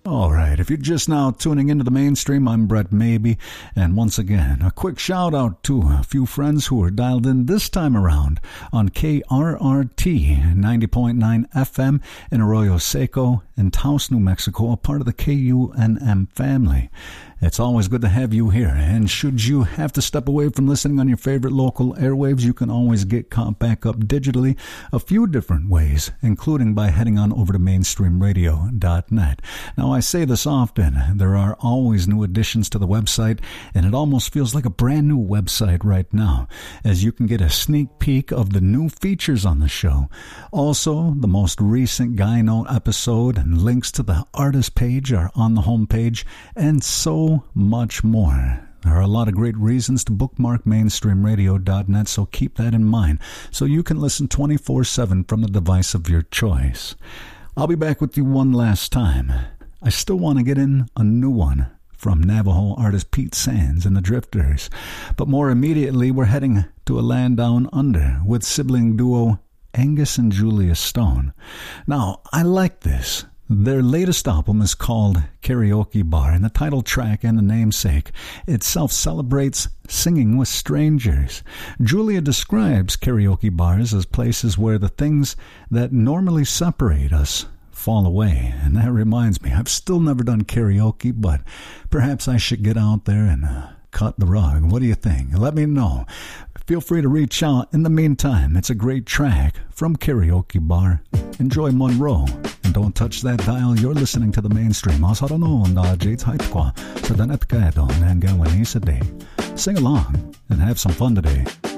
All right, if you're just now tuning into the mainstream, I'm Brett Maybe, and once again, a quick shout out to a few friends who are dialed in this time around on KRRT 90.9 FM in Arroyo Seco in Taos, New Mexico, a part of the KUNM family. It's always good to have you here, and should you have to step away from listening on your favorite local airwaves, you can always get caught back up digitally a few different ways, including by heading on over to mainstreamradio.net. Now, I say this often, there are always new additions to the website, and it almost feels like a brand new website right now, as you can get a sneak peek of the new features on the show. Also, the most recent Guy Note episode and links to the artist page are on the homepage, and so much more. There are a lot of great reasons to bookmark mainstreamradio.net, so keep that in mind so you can listen 24/7 from the device of your choice. I'll be back with you one last time. I still want to get in a new one from Navajo artist Pete Sands and the Drifters, but more immediately we're heading to a land down under with sibling duo Angus and Julia Stone. Now, I like this. Their latest album is called Karaoke Bar, and the title track and the namesake itself celebrates singing with strangers. Julia describes karaoke bars as places where the things that normally separate us fall away. And that reminds me, I've still never done karaoke, but perhaps I should get out there and cut the rug. What do you think? Let me know. Feel free to reach out. In the meantime, it's a great track from Karaoke Bar. Enjoy Monroe. And don't touch that dial. You're listening to the mainstream. Sing along and have some fun today.